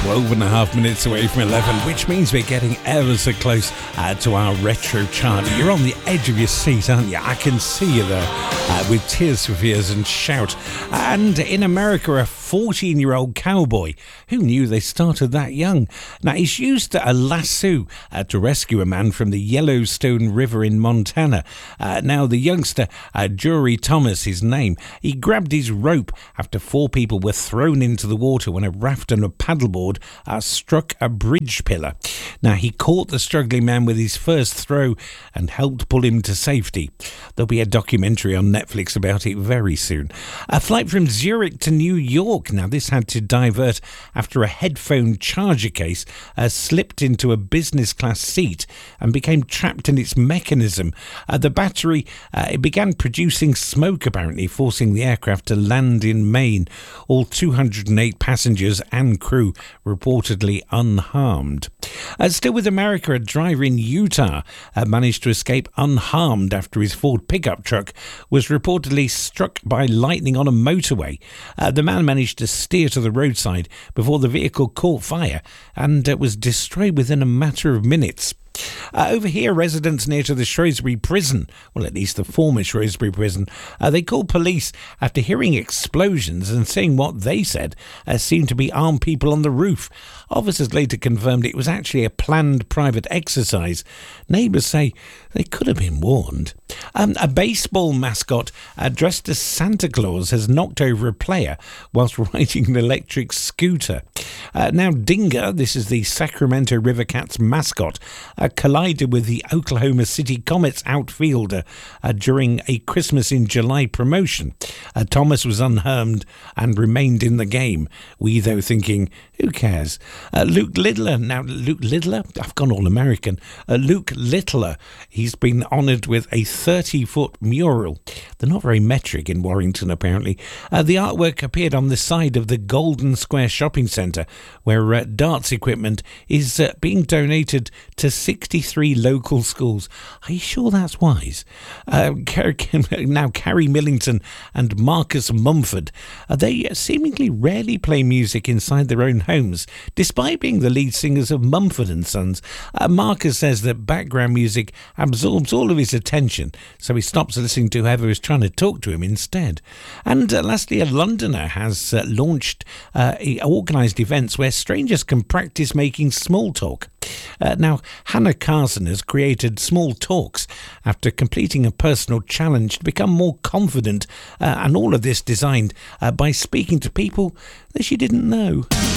12 and a half minutes away from 11, which means we're getting ever so close to our retro chart. You're on the edge of your seat, aren't you? I can see you there with Tears for Fears and Shout. And in America, a 14-year-old cowboy, who knew they started that young? Now, he's used a lasso to rescue a man from the Yellowstone River in Montana. Now, the youngster, Jury Thomas, his name, he grabbed his rope after 4 people were thrown into the water when a raft and a paddleboard struck a bridge pillar. Now, he caught the struggling man with his first throw and helped pull him to safety. There'll be a documentary on Netflix about it very soon. A flight from Zurich to New York. Now, this had to divert after a headphone charger case slipped into a business class seat and became trapped in its mechanism. The battery it began producing smoke, apparently, forcing the aircraft to land in Maine. All 208 passengers and crew reportedly unharmed. Still with America, a driver in Utah managed to escape unharmed after his Ford pickup truck was reportedly struck by lightning on a motorway. The man managed to steer to the roadside before the vehicle caught fire and was destroyed within a matter of minutes. Over here, residents near to the Shrewsbury prison, well, at least the former Shrewsbury prison, they called police after hearing explosions and seeing what they said seemed to be armed people on the roof. Officers later confirmed it was actually a planned private exercise. Neighbours say they could have been warned. A baseball mascot dressed as Santa Claus has knocked over a player whilst riding an electric scooter. Now, Dinger, this is the Sacramento River Cats mascot, collided with the Oklahoma City Comets outfielder during a Christmas in July promotion. Thomas was unharmed and remained in the game. We, though, thinking, who cares? Luke Littler, I've gone all American. Luke Littler, he's been honoured with a 30-foot mural. They're not very metric in Warrington, apparently. The artwork appeared on the side of the Golden Square Shopping Centre, where darts equipment is being donated to 63 local schools. Are you sure that's wise? Now, Carrie Millington and Marcus Mumford, they seemingly rarely play music inside their own homes, despite being the lead singers of Mumford and Sons. Marcus says that background music absorbs all of his attention, so he stops listening to whoever is trying to talk to him instead. And lastly, a Londoner has launched organised events where strangers can practice making small talk. Now, Hannah Carson has created Small Talks after completing a personal challenge to become more confident, and all of this designed by speaking to people that she didn't know.